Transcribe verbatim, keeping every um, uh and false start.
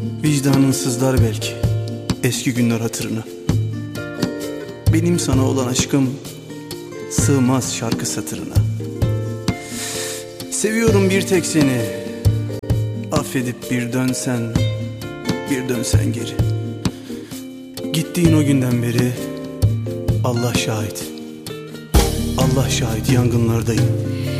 Vicdanın sızlar belki eski günler hatırına. Benim sana olan aşkım sığmaz şarkı satırına. Seviyorum bir tek seni, affedip bir dönsen, bir dönsen geri. Gittiğin o günden beri Allah şahit, Allah şahit yangınlardayım.